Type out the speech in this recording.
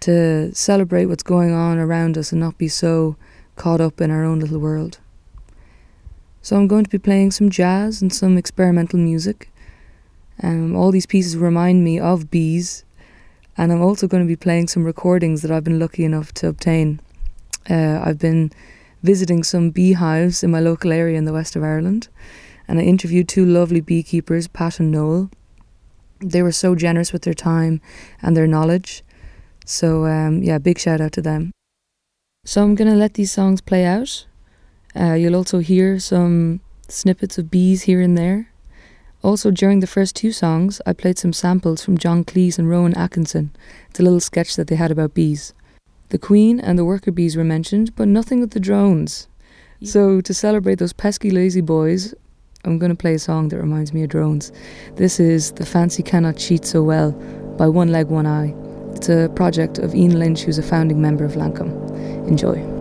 to celebrate what's going on around us and not be so caught up in our own little world. So I'm going to be playing some jazz and some experimental music. All these pieces remind me of bees, and I'm also going to be playing some recordings that I've been lucky enough to obtain. I've been visiting some beehives in my local area in the west of Ireland, and I interviewed two lovely beekeepers, Pat and Noel. They were so generous with their time and their knowledge. So big shout out to them. So I'm going to let these songs play out. You'll also hear some snippets of bees here and there. Also, during the first two songs, I played some samples from John Cleese and Rowan Atkinson. It's a little sketch that they had about bees. The queen and the worker bees were mentioned, but nothing of the drones. Yeah. So to celebrate those pesky lazy boys, I'm going to play a song that reminds me of drones. This is The Fancy Cannot Cheat So Well by One Leg One Eye. It's a project of Ian Lynch, who's a founding member of Lancome. Enjoy.